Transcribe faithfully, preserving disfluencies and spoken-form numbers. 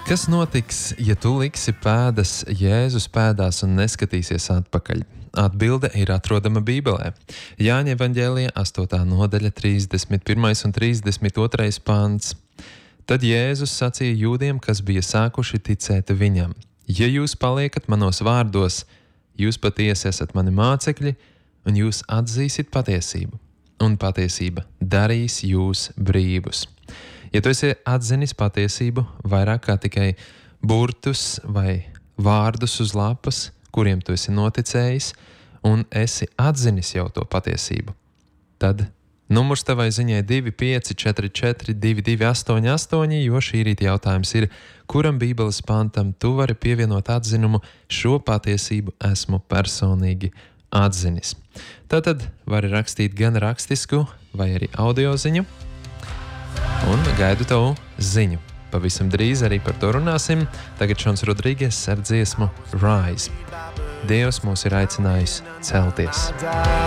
Kas notiks, ja tu liksi pēdas Jēzus pēdās un neskatīsies atpakaļ? Atbilde ir atrodama Bībelē. Jāņa evaņģēlija astotā nodaļa, trīsdesmit pirmais un trīsdesmit otrais pants. Tad Jēzus sacīja jūdiem, kas bija sākuši ticēt viņam: ja jūs paliekat manos vārdos, jūs patiesi esat mani mācekļi, un jūs atzīsit patiesību, un patiesība darīs jūs brīvus. Ja tu esi atzinis patiesību vairāk kā tikai burtus vai vārdus uz lapas, kuriem tu esi noticējis, un esi atzinis jau to patiesību, tad numurs tavai ziņai divi pieci četri četri divi divi astoņi astoņi, jo šī rīta jautājums ir, kuram Bībeles pantam tu vari pievienot atzinumu: šo patiesību esmu personīgi atzinis. Tātad vari rakstīt gan rakstisku vai arī audio ziņu, un gaidu tavu ziņu. Pavisam drīz arī par to runāsim. Tagad Šons Rodrīges ar dziesmu Rise. Dievs mūs ir aicinājis celties.